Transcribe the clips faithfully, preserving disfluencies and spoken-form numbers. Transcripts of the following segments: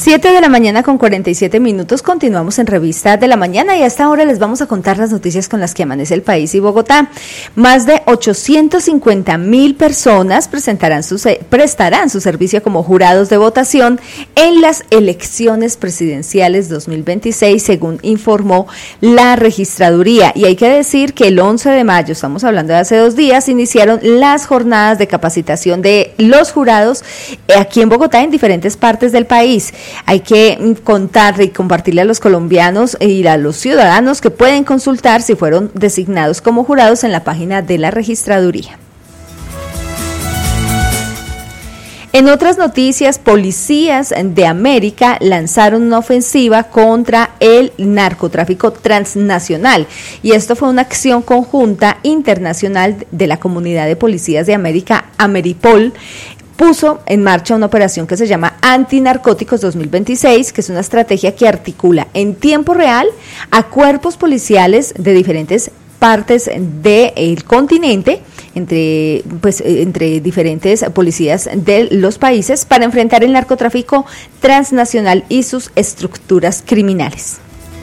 siete de la mañana con cuarenta y siete minutos, continuamos en Revista de la Mañana y a esta hora les vamos a contar las noticias con las que amanece el país y Bogotá. Más de ochocientos cincuenta mil personas presentarán su, prestarán su servicio como jurados de votación en las elecciones presidenciales dos mil veintiséis, según informó la registraduría. Y hay que decir que el once de mayo, estamos hablando de hace dos días, iniciaron las jornadas de capacitación de los jurados aquí en Bogotá, en diferentes partes del país. Hay que contarle y compartirle a los colombianos y a los ciudadanos que pueden consultar si fueron designados como jurados en la página de la registraduría. En otras noticias, policías de América lanzaron una ofensiva contra el narcotráfico transnacional y esto fue una acción conjunta internacional de la Comunidad de Policías de América, Ameripol. Puso en marcha una operación que se llama Antinarcóticos dos mil veintiséis, que es una estrategia que articula en tiempo real a cuerpos policiales de diferentes partes del continente, entre, pues, entre diferentes policías de los países, para enfrentar el narcotráfico transnacional y sus estructuras criminales.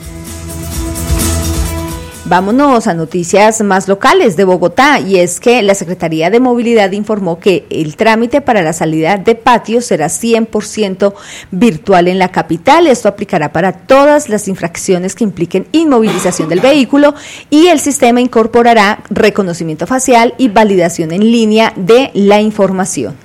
Vámonos a noticias más locales de Bogotá, y es que la Secretaría de Movilidad informó que el trámite para la salida de patio será cien por ciento virtual en la capital. Esto aplicará para todas las infracciones que impliquen inmovilización del vehículo y el sistema incorporará reconocimiento facial y validación en línea de la información.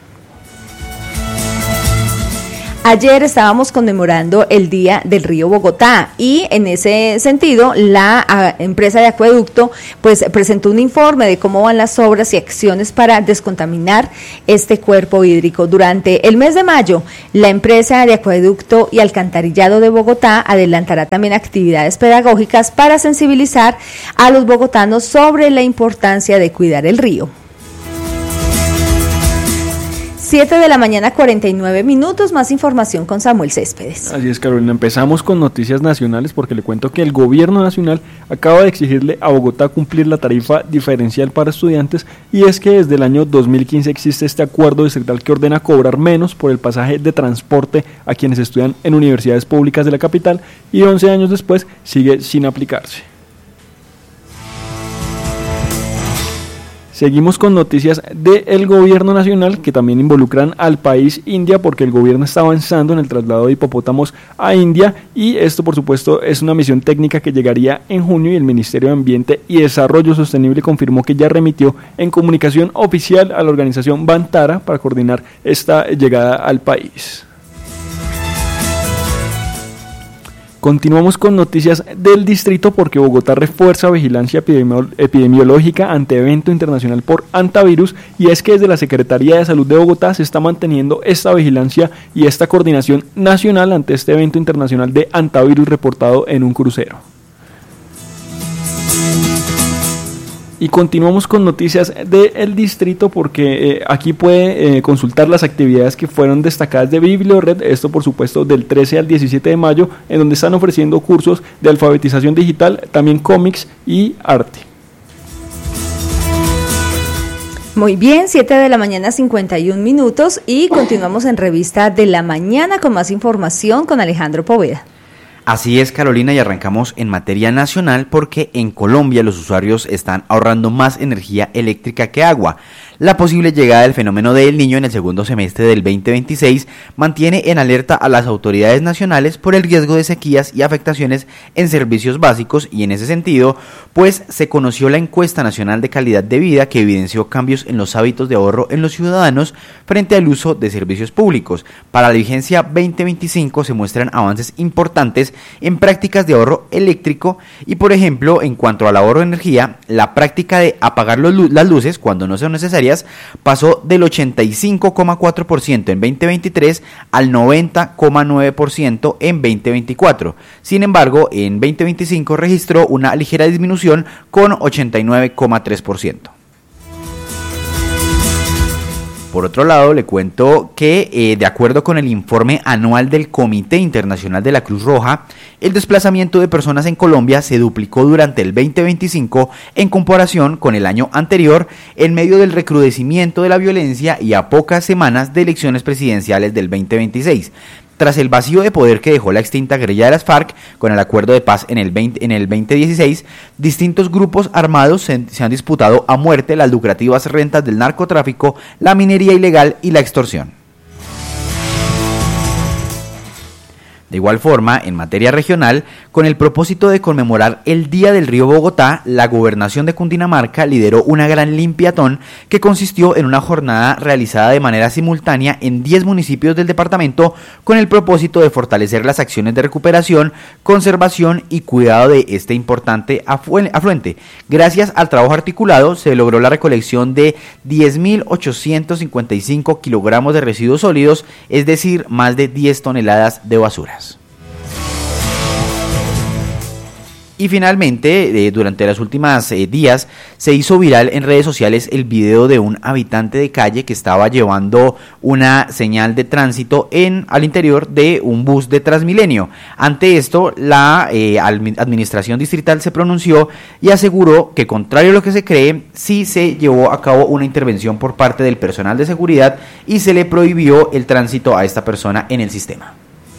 Ayer estábamos conmemorando el Día del Río Bogotá y en ese sentido la a, empresa de acueducto pues presentó un informe de cómo van las obras y acciones para descontaminar este cuerpo hídrico. Durante el mes de mayo, la empresa de acueducto y alcantarillado de Bogotá adelantará también actividades pedagógicas para sensibilizar a los bogotanos sobre la importancia de cuidar el río. siete de la mañana, cuarenta y nueve minutos, más información con Samuel Céspedes. Así es, Carolina, empezamos con noticias nacionales porque le cuento que el gobierno nacional acaba de exigirle a Bogotá cumplir la tarifa diferencial para estudiantes, y es que desde el año dos mil quince existe este acuerdo distrital que ordena cobrar menos por el pasaje de transporte a quienes estudian en universidades públicas de la capital, y once años después sigue sin aplicarse. Seguimos con noticias del gobierno nacional que también involucran al país India, porque el gobierno está avanzando en el traslado de hipopótamos a India, y esto por supuesto es una misión técnica que llegaría en junio, y el Ministerio de Ambiente y Desarrollo Sostenible confirmó que ya remitió en comunicación oficial a la organización Vantara para coordinar esta llegada al país. Continuamos con noticias del distrito porque Bogotá refuerza vigilancia epidemio- epidemiológica ante evento internacional por hantavirus, y es que desde la Secretaría de Salud de Bogotá se está manteniendo esta vigilancia y esta coordinación nacional ante este evento internacional de hantavirus reportado en un crucero. Y continuamos con noticias del distrito porque eh, aquí puede eh, consultar las actividades que fueron destacadas de Bibliored, esto por supuesto del trece al diecisiete de mayo, en donde están ofreciendo cursos de alfabetización digital, también cómics y arte. Muy bien, siete de la mañana, cincuenta y un minutos, y continuamos en Revista de la Mañana con más información con Alejandro Poveda. Así es, Carolina, y arrancamos en materia nacional porque en Colombia los usuarios están ahorrando más energía eléctrica que agua. La posible llegada del fenómeno de El Niño en el segundo semestre del veinte veintiséis mantiene en alerta a las autoridades nacionales por el riesgo de sequías y afectaciones en servicios básicos, y en ese sentido, pues se conoció la encuesta nacional de calidad de vida que evidenció cambios en los hábitos de ahorro en los ciudadanos frente al uso de servicios públicos. Para la vigencia veinte veinticinco se muestran avances importantes en prácticas de ahorro eléctrico y, por ejemplo, en cuanto al ahorro de energía, la práctica de apagar los, las luces cuando no son necesarias pasó del ochenta y cinco coma cuatro por ciento en veinte veintitrés al noventa coma nueve por ciento en veinte veinticuatro. Sin embargo, en veinte veinticinco registró una ligera disminución con ochenta y nueve coma tres por ciento. Por otro lado, le cuento que, eh, de acuerdo con el informe anual del Comité Internacional de la Cruz Roja, el desplazamiento de personas en Colombia se duplicó durante el veinte veinticinco en comparación con el año anterior, en medio del recrudecimiento de la violencia y a pocas semanas de elecciones presidenciales del veinte veintiséis. tras el vacío de poder que dejó la extinta guerrilla de las FARC con el acuerdo de paz en el, veinte, en el veinte dieciséis, distintos grupos armados se, se han disputado a muerte las lucrativas rentas del narcotráfico, la minería ilegal y la extorsión. De igual forma, en materia regional, con el propósito de conmemorar el Día del Río Bogotá, la Gobernación de Cundinamarca lideró una gran limpiatón que consistió en una jornada realizada de manera simultánea en diez municipios del departamento con el propósito de fortalecer las acciones de recuperación, conservación y cuidado de este importante afluente. Gracias al trabajo articulado, se logró la recolección de diez mil ochocientos cincuenta y cinco kilogramos de residuos sólidos, es decir, más de diez toneladas de basuras. Y finalmente, eh, durante los últimos eh, días, se hizo viral en redes sociales el video de un habitante de calle que estaba llevando una señal de tránsito en, al interior de un bus de Transmilenio. Ante esto, la eh, administración distrital se pronunció y aseguró que, contrario a lo que se cree, sí se llevó a cabo una intervención por parte del personal de seguridad y se le prohibió el tránsito a esta persona en el sistema.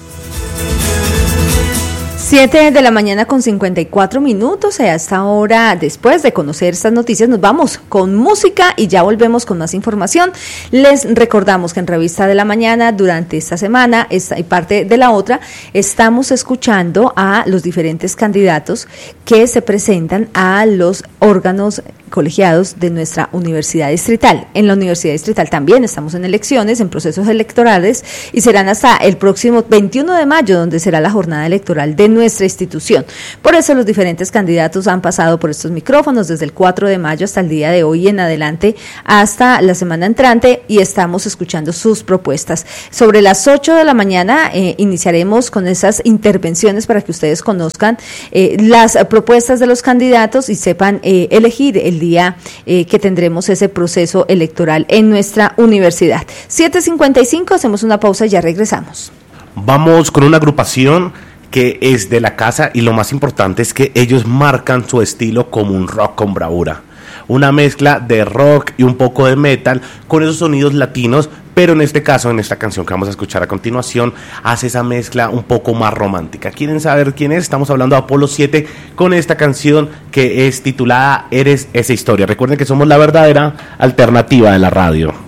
siete de la mañana con cincuenta y cuatro minutos, y hasta ahora, después de conocer estas noticias, nos vamos con música y ya volvemos con más información. Les recordamos que en Revista de la Mañana, durante esta semana esta, y parte de la otra, estamos escuchando a los diferentes candidatos que se presentan a los órganos colegiados de nuestra Universidad Distrital. En la Universidad Distrital también estamos en elecciones, en procesos electorales, y serán hasta el próximo veintiuno de mayo, donde será la jornada electoral de nuestra institución. Por eso los diferentes candidatos han pasado por estos micrófonos desde el cuatro de mayo hasta el día de hoy en adelante, hasta la semana entrante, y estamos escuchando sus propuestas. Sobre las ocho de la mañana eh, iniciaremos con esas intervenciones para que ustedes conozcan eh, las propuestas de los candidatos y sepan eh, elegir el día eh, que tendremos ese proceso electoral en nuestra universidad. siete cincuenta y cinco, hacemos una pausa y ya regresamos. Vamos con una agrupación que es de la casa, y lo más importante es que ellos marcan su estilo como un rock con bravura. Una mezcla de rock y un poco de metal con esos sonidos latinos, pero en este caso, en esta canción que vamos a escuchar a continuación, hace esa mezcla un poco más romántica. ¿Quieren saber quién es? Estamos hablando de Apolo siete con esta canción que es titulada Eres esa historia. Recuerden que somos la verdadera alternativa de la radio.